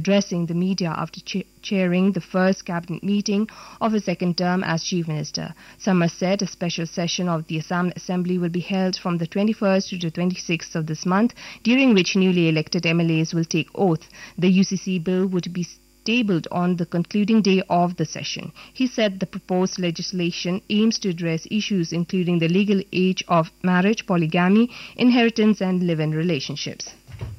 addressing the media after chairing the first cabinet meeting of his second term as Chief Minister. Samar said a special session of the Assam Assembly will be held from the 21st to the 26th of this month, during which newly elected MLAs will take oath. The UCC bill would be tabled on the concluding day of the session. He said the proposed legislation aims to address issues including the legal age of marriage, polygamy, inheritance and live-in relationships.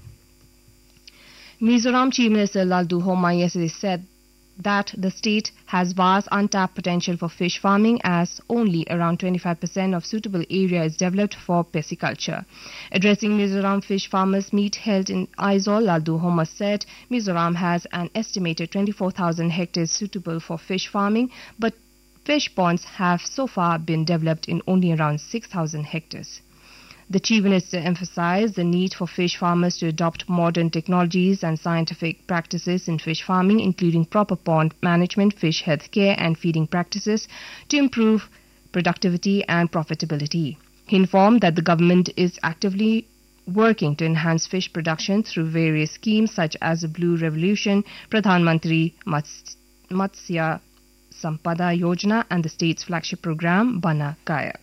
Mizoram Chief Minister Laldu Homa yesterday said that the state has vast untapped potential for fish farming, as only around 25% of suitable area is developed for pisciculture. Addressing Mizoram fish farmers' meet held in Aizawl, Laldu Homa said Mizoram has an estimated 24,000 hectares suitable for fish farming, but fish ponds have so far been developed in only around 6,000 hectares. The Chief Minister emphasized the need for fish farmers to adopt modern technologies and scientific practices in fish farming, including proper pond management, fish health care and feeding practices to improve productivity and profitability. He informed that the government is actively working to enhance fish production through various schemes such as the Blue Revolution, Pradhan Mantri Matsya Sampada Yojana and the state's flagship program Bana Kaya.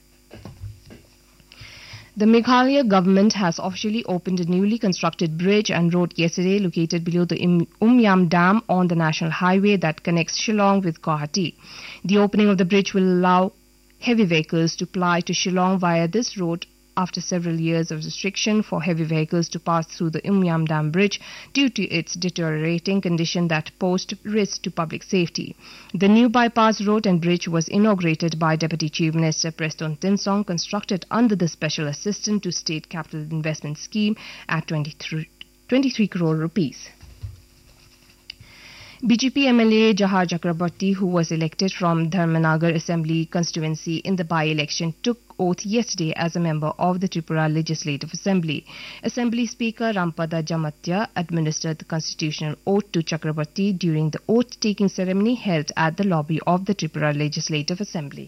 The Meghalaya government has officially opened a newly constructed bridge and road yesterday located below the Umyam Dam on the national highway that connects Shillong with Guwahati. The opening of the bridge will allow heavy vehicles to ply to Shillong via this road after several years of restriction for heavy vehicles to pass through the Umyam Dam bridge due to its deteriorating condition that posed risk to public safety. The new bypass road and bridge was inaugurated by Deputy Chief Minister Preston Tinsong, constructed under the Special Assistant to State Capital Investment Scheme at 23 crore rupees. BJP MLA Jahar Chakraborty, who was elected from Dharmanagar Assembly constituency in the by-election, took oath yesterday as a member of the Tripura Legislative Assembly. Assembly Speaker Rampada Jamatya administered the constitutional oath to Chakraborty during the oath-taking ceremony held at the lobby of the Tripura Legislative Assembly.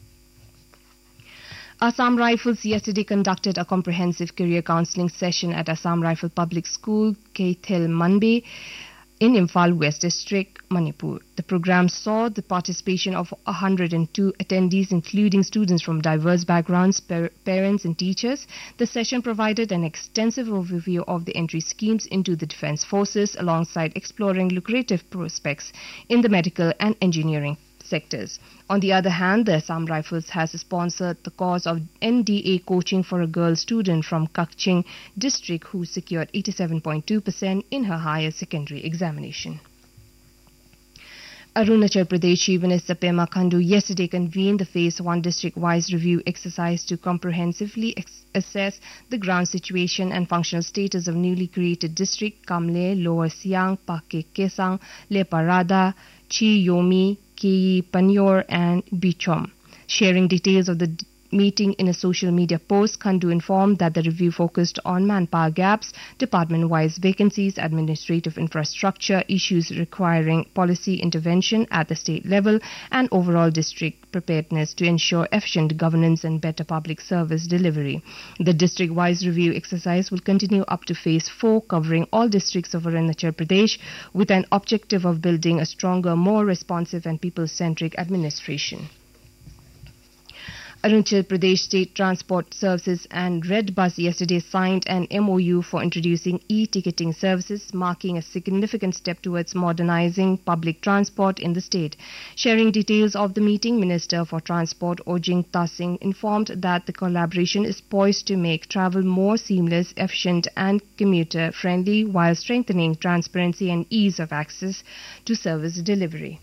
Assam Rifles yesterday conducted a comprehensive career counselling session at Assam Rifle Public School, Keithil Manbe, in Imphal West District, Manipur. The program saw the participation of 102 attendees, including students from diverse backgrounds, parents and teachers. The session provided an extensive overview of the entry schemes into the defence forces, alongside exploring lucrative prospects in the medical and engineering sectors. On the other hand, the Assam Rifles has sponsored the cause of NDA coaching for a girl student from Kakching district who secured 87.2% in her higher secondary examination. Arunachal Pradesh Chief Minister Pema Khandu yesterday convened the Phase 1 district-wise review exercise to comprehensively assess the ground situation and functional status of newly created district Kamle, Lower Siang, Pakke Kesang, Leparada, Chi Yomi, Kei Panyor and Bichom. Sharing details of the meeting in a social media post, Khandu informed that the review focused on manpower gaps, department-wise vacancies, administrative infrastructure, issues requiring policy intervention at the state level, and overall district preparedness to ensure efficient governance and better public service delivery. The district-wise review exercise will continue up to Phase 4, covering all districts of Arunachal Pradesh, with an objective of building a stronger, more responsive and people-centric administration. Arunachal Pradesh State Transport Services and Red Bus yesterday signed an MOU for introducing e-ticketing services, marking a significant step towards modernizing public transport in the state. Sharing details of the meeting, Minister for Transport Ojing Tasing informed that the collaboration is poised to make travel more seamless, efficient and commuter-friendly while strengthening transparency and ease of access to service delivery.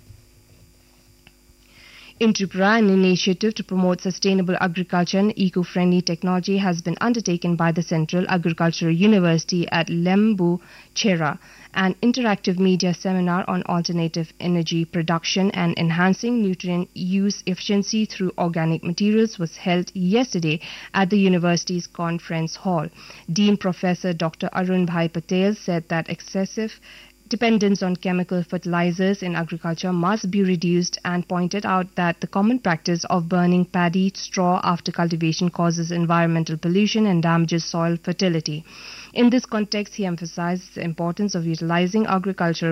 In Tripura, an initiative to promote sustainable agriculture and eco-friendly technology has been undertaken by the Central Agricultural University at Lembu Chera. An interactive media seminar on alternative energy production and enhancing nutrient use efficiency through organic materials was held yesterday at the university's conference hall. Dean Professor Dr. Arun Bhai Patel said that excessive dependence on chemical fertilizers in agriculture must be reduced and pointed out that the common practice of burning paddy straw after cultivation causes environmental pollution and damages soil fertility. In this context, he emphasized the importance of utilizing agricultural